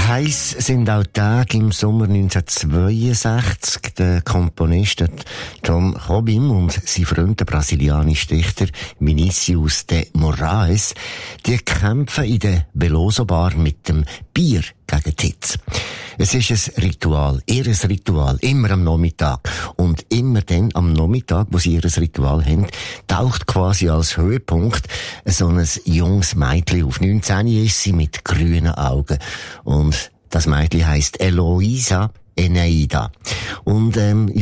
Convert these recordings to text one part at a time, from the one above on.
Heiß sind auch Tage im Sommer 1962. Der Komponist Tom Jobim und sein Freund, der brasilianische Dichter Vinícius de Moraes, die kämpfen in der Veloso Bar mit dem Bier gegen die Hitze. Es ist ein Ritual, ihr Ritual, immer am Nachmittag. Und immer dann am Nachmittag, wo sie ihr Ritual haben, taucht quasi als Höhepunkt so ein junges Mädchen auf. 19 ist sie mit grünen Augen. Und das Mädchen heisst Eloisa Eneida. Und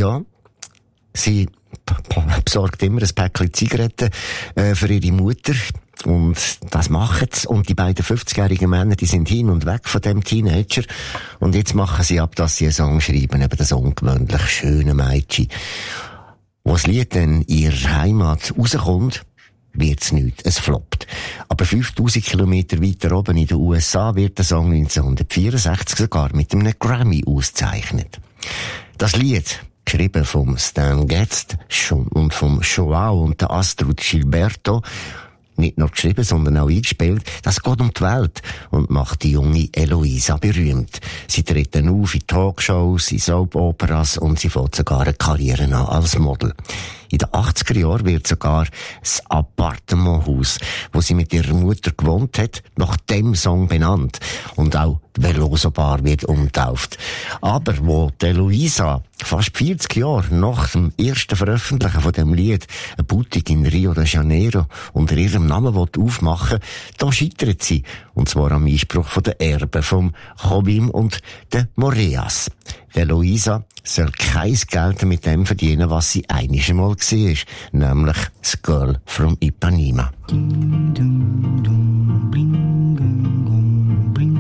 sie besorgt immer ein Päckchen Zigaretten für ihre Mutter. Und das machen sie. Und die beiden 50-jährigen Männer, die sind hin und weg von dem Teenager. Und jetzt machen sie ab, dass sie einen Song schreiben, eben das ungewöhnlich schöne Mädchen. Wo das Lied dann in ihrer Heimat rauskommt, wird's nichts. Es floppt. Aber 5000 Kilometer weiter oben in den USA wird der Song 1964 sogar mit einem Grammy ausgezeichnet. Das Lied, geschrieben vom Stan Getz und vom Joao und der Astrud Gilberto, nicht nur geschrieben, sondern auch eingespielt, das geht um die Welt und macht die junge Eloisa berühmt. Sie treten auf in Talkshows, in Soap-Operas und sie fängt sogar eine Karriere an als Model. In den 80er Jahren wird sogar das Appartementhaus, wo sie mit ihrer Mutter gewohnt hat, nach dem Song benannt. Und auch die Veloso Bar wird umgetauft. Aber wo die Eloisa fast 40 Jahre nach dem ersten Veröffentlichen von dem Lied eine Boutique in Rio de Janeiro unter ihrem Namen aufmachen will, da scheitert sie. Und zwar am Einspruch von den Erben vom Jobim und den Moraes. Die Eloisa soll kein Geld mit dem verdienen, was sie einiges Mal war, nämlich das Girl from Ipanema.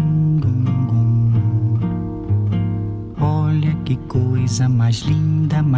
Olha que coisa mais linda.